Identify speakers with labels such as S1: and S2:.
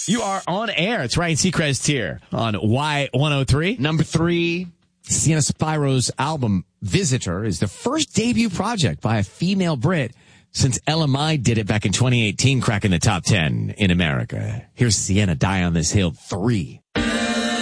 S1: You are on air. It's Ryan Seacrest here on Y103.
S2: Number 3, Sienna Spiro's album Visitor is the first debut project by a female Brit since LMI did it back in 2018, cracking the top 10 in America. Here's Sienna, Die on This Hill 3.